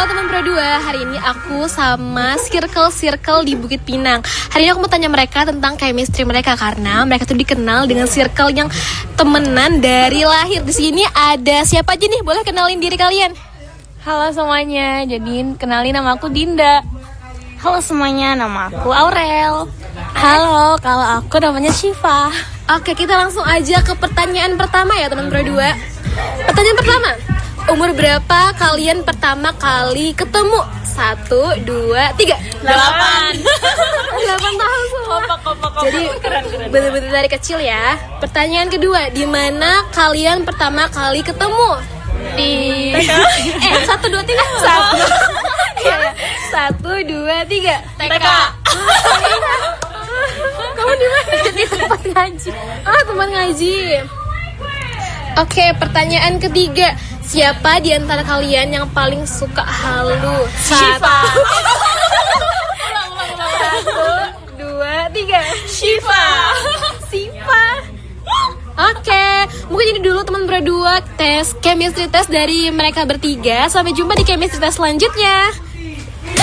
Halo teman Pro 2, hari ini aku sama circle di Bukit Pinang. Hari ini aku mau tanya mereka tentang chemistry mereka karena mereka tuh dikenal dengan circle yang temenan dari lahir. Di sini ada siapa aja nih? Boleh kenalin diri kalian? Halo semuanya, jadi kenalin nama aku Dinda. Halo semuanya, nama aku Aurel. Halo, kalau aku namanya Syifa. Oke, kita langsung aja ke pertanyaan pertama ya teman Pro 2. Pertanyaan pertama, umur berapa kalian pertama kali ketemu? 1, 2, 3 8 tahun semua. Jadi bener-bener dari kecil ya. Pertanyaan kedua, di mana kalian pertama kali ketemu? Di 1, 2, 3 1, 2, 3 TK. Kamu di mana? Di tempat ngaji. Tempat ngaji. Oke, pertanyaan ketiga, siapa di antara kalian yang paling suka halu? Syifa. 1, 2, 3 Syifa. Oke, mungkin ini dulu teman berdua tes chemistry test dari mereka bertiga. Sampai jumpa di chemistry test selanjutnya.